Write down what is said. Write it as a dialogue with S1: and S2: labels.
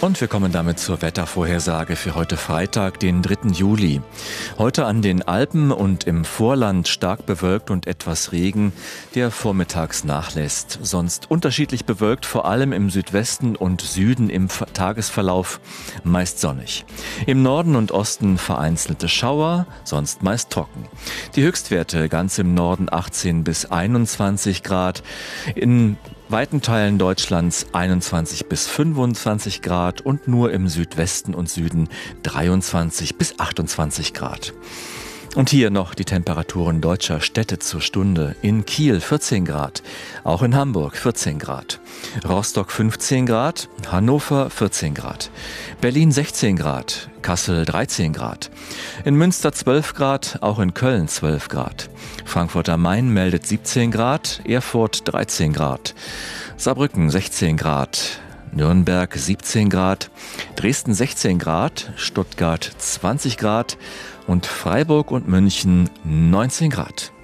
S1: Und wir kommen damit zur Wettervorhersage für heute Freitag, den 3. Juli. Heute an den Alpen und im Vorland stark bewölkt und etwas Regen, der vormittags nachlässt. Sonst unterschiedlich bewölkt, vor allem im Südwesten und Süden im Tagesverlauf meist sonnig. Im Norden und Osten vereinzelte Schauer, sonst meist trocken. Die Höchstwerte ganz im Norden 18 bis 21 Grad, in weiten Teilen Deutschlands 21 bis 25 Grad und nur im Südwesten und Süden 23 bis 28 Grad. Und hier noch die Temperaturen deutscher Städte zur Stunde. In Kiel 14 Grad, auch in Hamburg 14 Grad, Rostock 15 Grad, Hannover 14 Grad, Berlin 16 Grad, Kassel 13 Grad, in Münster 12 Grad, auch in Köln 12 Grad, Frankfurt am Main meldet 17 Grad, Erfurt 13 Grad, Saarbrücken 16 Grad, Nürnberg 17 Grad, Dresden 16 Grad, Stuttgart 20 Grad und Freiburg und München 19 Grad.